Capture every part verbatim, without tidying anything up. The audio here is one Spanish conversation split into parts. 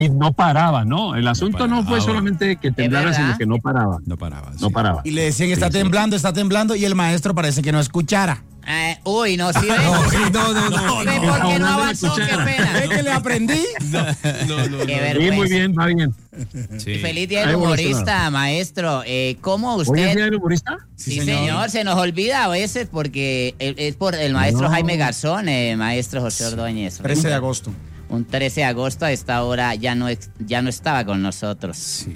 y no paraba, ¿no? El asunto no, no fue solamente que temblara, sino que no paraba. No paraba. No sí. paraba. Y le decían, está Sí, temblando, está temblando, y el maestro parece que no escuchara. Eh, uy, no, sí, ¿ves? No, sí, no, no, no. ¿Ves no, por qué no no, no, avanzó? Qué escuchara. pena. ¿Ves que le aprendí? No, no, no. Qué no. vergüenza. Sí, muy bien, va bien. Sí. Y feliz día Ahí del evolucionado. humorista, maestro. Eh, ¿Cómo ¿Hoy es usted? día del humorista? Sí, señor. Se nos olvida a veces porque el- es por el maestro No. Jaime Garzón, eh, maestro José Ordóñez. trece de agosto. Un trece de agosto a esta hora ya no, ex- ya no estaba con nosotros. Sí.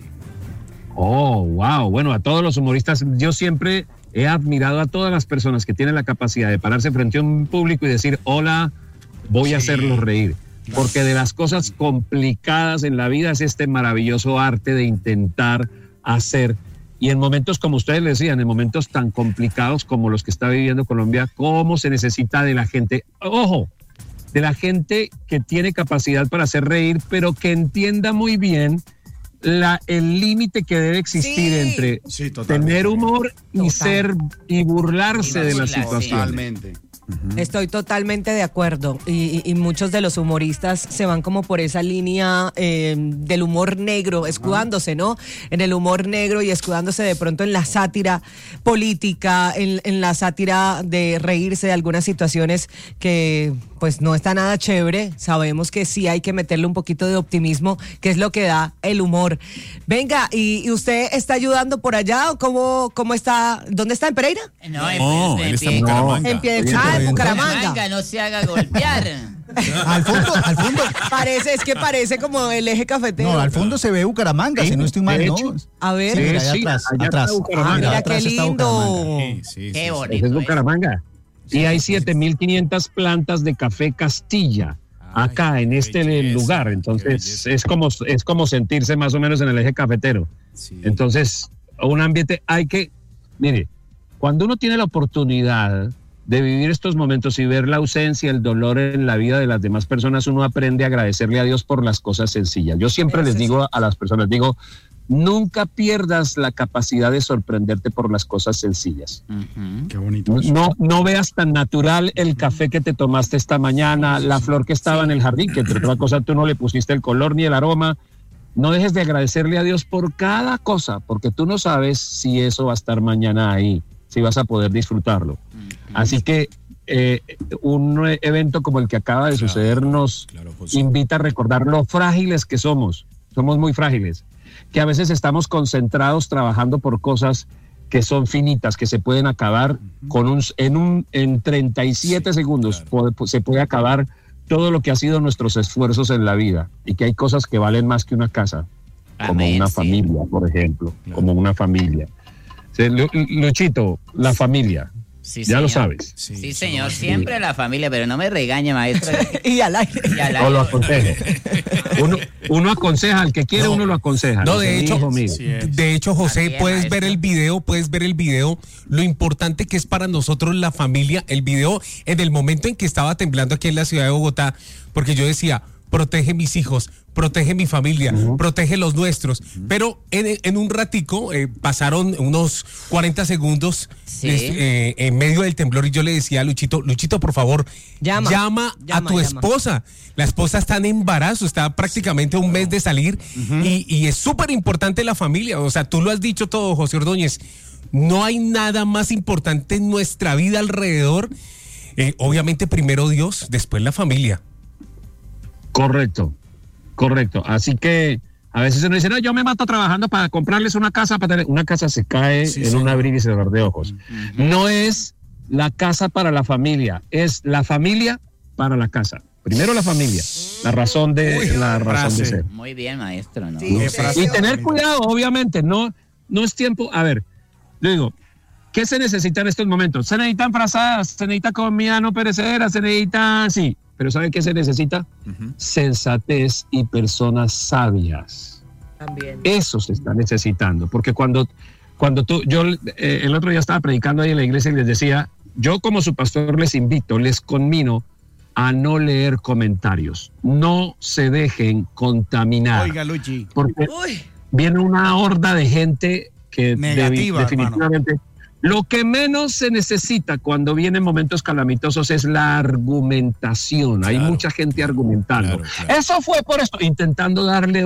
Oh, wow. Bueno, a todos los humoristas, yo siempre he admirado a todas las personas que tienen la capacidad de pararse frente a un público y decir, hola, voy a Sí. hacerlos reír. Porque de las cosas complicadas en la vida es este maravilloso arte de intentar hacer. Y en momentos, como ustedes le decían, en momentos tan complicados como los que está viviendo Colombia, ¿cómo se necesita de la gente? Ojo, de la gente que tiene capacidad para hacer reír, pero que entienda muy bien la, el límite que debe existir Sí. entre Sí, totalmente. tener humor y Total. ser y burlarse Y de la burlarse. situación. Totalmente. Estoy totalmente de acuerdo y, y- y muchos de los humoristas se van como por esa línea eh, del humor negro, escudándose, ¿no? En el humor negro y escudándose de pronto en la sátira política, en, en la sátira de reírse de algunas situaciones que pues no está nada chévere. Sabemos que sí hay que meterle un poquito de optimismo, que es lo que da el humor. Venga, ¿y, y usted está ayudando por allá o cómo, cómo está? ¿Dónde está? ¿En Pereira? No, en- No, en él está en pie- Bucaramanga. En pie de Oye, ah, en pero Bucaramanga. Bucaramanga, no se haga golpear. Al fondo, al fondo. Parece, es que parece como el eje cafetero. No, al fondo se ve Bucaramanga, Sí, si no estoy mal, de ¿no? hecho. A ver. Sí, mira, Sí, allá sí, atrás, allá atrás. está Bucaramanga. Ah, mira atrás qué está lindo. Bucaramanga. Sí, sí, Qué sí. bonito. Ese es ¿eh? Bucaramanga. Y hay siete mil quinientas plantas de café Castilla Ay, acá en qué este belleza, lugar. qué Entonces belleza. es como, es como sentirse más o menos en el eje cafetero. Sí. Entonces, un ambiente hay que, mire, cuando uno tiene la oportunidad de vivir estos momentos y ver la ausencia, el dolor en la vida de las demás personas, uno aprende a agradecerle a Dios por las cosas sencillas. Yo siempre les digo a las personas, digo, nunca pierdas la capacidad de sorprenderte por las cosas sencillas. Ujú. Qué bonito. No, no veas tan natural el café que te tomaste esta mañana, la flor que estaba en el jardín, que entre otra cosa tú no le pusiste el color ni el aroma. No dejes de agradecerle a Dios por cada cosa, porque tú no sabes si eso va a estar mañana ahí, si vas a poder disfrutarlo. Así que eh, un evento como el que acaba de Claro, suceder nos claro, José. invita a recordar lo frágiles que somos. Somos muy frágiles, que a veces estamos concentrados trabajando por cosas que son finitas, que se pueden acabar con un, en, un, en treinta y siete Sí, segundos. claro. Puede- se puede acabar todo lo que ha sido nuestros esfuerzos en la vida y que hay cosas que valen más que una casa, como Amén, una sí. familia, por ejemplo, Claro. como una familia. Sí, Lu- Luchito, la familia, Sí, ya lo señor. sabes. Sí, eso señor, no- siempre la familia, pero no me regañe, maestro. Y al aire. Y al O lo aire- aconseje. Uno, uno aconseja, al que quiere No. uno lo aconseja. No, Ese de es hecho, hijo mío. Sí es. de hecho, José, Así es, puedes ver maestro. el video, puedes ver el video, lo importante que es para nosotros la familia, el video en el momento en que estaba temblando aquí en la ciudad de Bogotá, porque yo decía, protege mis hijos, protege mi familia, protege los nuestros, pero en, en un ratico eh, pasaron unos cuarenta segundos Sí. es- eh, en medio del temblor y yo le decía a Luchito, Luchito, por favor, Llama, llama, a llama, tu llama. esposa. La esposa está en embarazo, está prácticamente a un mes de salir y, y es súper importante la familia. O sea, tú lo has dicho todo, José Ordóñez. No hay nada más importante en nuestra vida alrededor. Eh, obviamente primero Dios, después la familia. Correcto, correcto. Así que a veces uno dice, no, yo me mato trabajando para comprarles una casa, para tener... una casa se cae Sí, en señor. un abrir y cerrar de ojos. No es la casa para la familia, es la familia para la casa. Primero la familia, la razón de, Uy, la razón de frase. ser. Muy bien, maestro, ¿no? Sí, Qué sí, frase Y sí. tan tener bonita. cuidado, obviamente, no, no es tiempo. A ver, le digo, ¿qué se necesita en estos momentos? Se necesitan frazadas, se necesita comida no perecedera, se necesita, sí, pero ¿sabe qué se necesita? Ujú. Sensatez y personas sabias. También. Eso se está necesitando, porque cuando, cuando tú, yo eh, el otro día estaba predicando ahí en la iglesia y les decía, yo como su pastor les invito, les conmino a no leer comentarios, no se dejen contaminar. Oiga, Luchi. Porque Uy, viene una horda de gente que Negativa, debi- definitivamente Lo que menos se necesita cuando vienen momentos calamitosos es la argumentación. Hay Claro. mucha gente argumentando. Claro, claro. Eso fue por esto, intentando darle